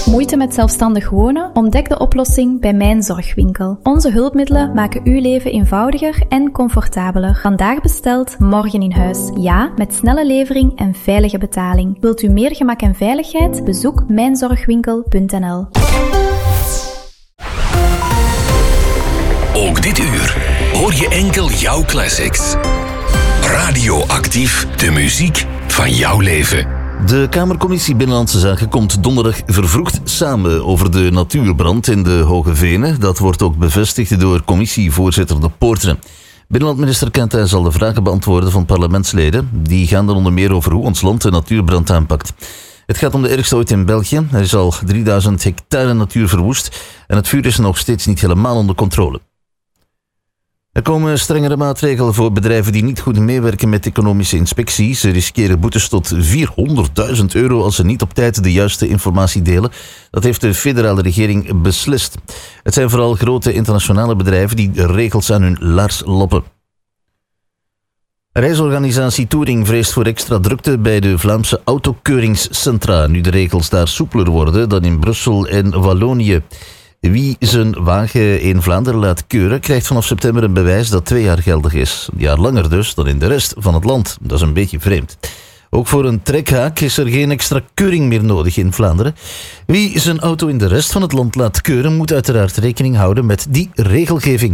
Moeite met zelfstandig wonen? Ontdek de oplossing bij Mijn Zorgwinkel. Onze hulpmiddelen maken uw leven eenvoudiger en comfortabeler. Vandaag besteld, morgen in huis. Ja, met snelle levering en veilige betaling. Wilt u meer gemak en veiligheid? Bezoek mijnzorgwinkel.nl. Ook dit uur hoor je enkel jouw classics. Radioactief, de muziek van jouw leven. De Kamercommissie Binnenlandse Zaken komt donderdag vervroegd samen over de natuurbrand in de Hoge Venen. Dat wordt ook bevestigd door commissievoorzitter De Poorteren. Binnenlandminister Kentijn zal de vragen beantwoorden van parlementsleden. Die gaan dan onder meer over hoe ons land de natuurbrand aanpakt. Het gaat om de ergste ooit in België. Er is al 3000 hectare natuur verwoest en het vuur is nog steeds niet helemaal onder controle. Er komen strengere maatregelen voor bedrijven die niet goed meewerken met economische inspecties. Ze riskeren boetes tot €400.000 als ze niet op tijd de juiste informatie delen. Dat heeft de federale regering beslist. Het zijn vooral grote internationale bedrijven die de regels aan hun laars lappen. Reisorganisatie Touring vreest voor extra drukte bij de Vlaamse autokeuringscentra, nu de regels daar soepeler worden dan in Brussel en Wallonië. Wie zijn wagen in Vlaanderen laat keuren, krijgt vanaf september een bewijs dat 2 jaar geldig is. Een jaar langer dus dan in de rest van het land. Dat is een beetje vreemd. Ook voor een trekhaak is er geen extra keuring meer nodig in Vlaanderen. Wie zijn auto in de rest van het land laat keuren, moet uiteraard rekening houden met die regelgeving.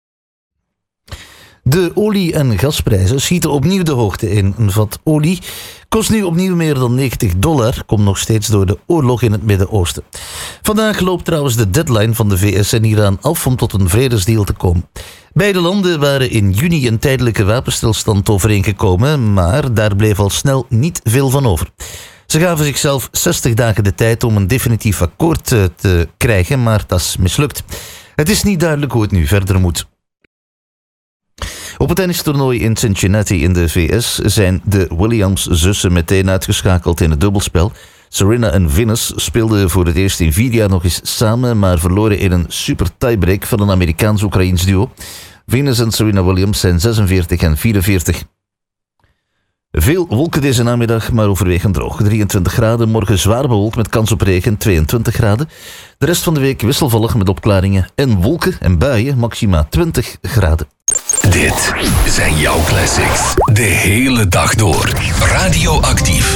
De olie- en gasprijzen schieten opnieuw de hoogte in. Een vat olie kost nu opnieuw meer dan $90. Komt nog steeds door de oorlog in het Midden-Oosten. Vandaag loopt trouwens de deadline van de VS en Iran af om tot een vredesdeal te komen. Beide landen waren in juni een tijdelijke wapenstilstand overeengekomen, maar daar bleef al snel niet veel van over. Ze gaven zichzelf 60 dagen de tijd om een definitief akkoord te krijgen, maar dat is mislukt. Het is niet duidelijk hoe het nu verder moet. Op het tennistoernooi in Cincinnati in de VS zijn de Williams-zussen meteen uitgeschakeld in het dubbelspel. Serena en Venus speelden voor het eerst in 4 jaar nog eens samen, maar verloren in een super tiebreak van een Amerikaans-Oekraïens duo. Venus en Serena Williams zijn 46 en 44. Veel wolken deze namiddag, maar overwegend droog. 23 graden, morgen zwaar bewolkt met kans op regen, 22 graden. De rest van de week wisselvallig met opklaringen en wolken en buien, maxima 20 graden. Dit zijn jouw classics. De hele dag door. Radioactief.